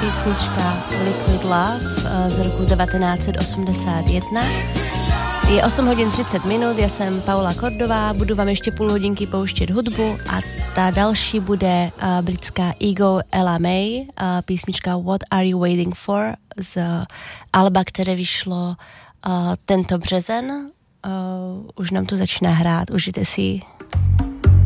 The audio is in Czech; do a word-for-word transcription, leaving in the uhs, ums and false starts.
písnička Liquid Love z roku devatenáct set osmdesát jedna. Je osm hodin třicet minut, já jsem Paula Kordová, budu vám ještě půl hodinky pouštět hudbu a ta další bude uh, britská Ego Ella May, uh, písnička What Are You Waiting For z uh, alba, které vyšlo uh, tento březen. Uh, už nám to začíná hrát, užijte si.